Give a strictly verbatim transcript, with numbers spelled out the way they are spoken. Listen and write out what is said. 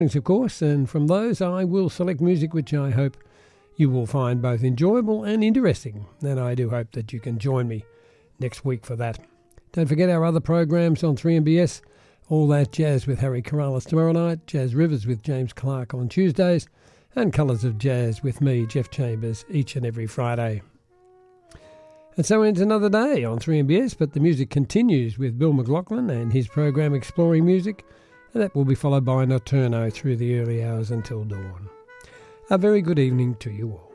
Of course, and from those I will select music which I hope you will find both enjoyable and interesting, and I do hope that you can join me next week for that. Don't forget our other programs on three M B S, All That Jazz with Harry Corrales tomorrow night, Jazz Rivers with James Clark on Tuesdays, and Colours of Jazz with me, Jeff Chambers, each and every Friday. And so ends another day on three M B S, but the music continues with Bill McLaughlin and his program Exploring Music, and that will be followed by Nocturno through the early hours until dawn. A very good evening to you all.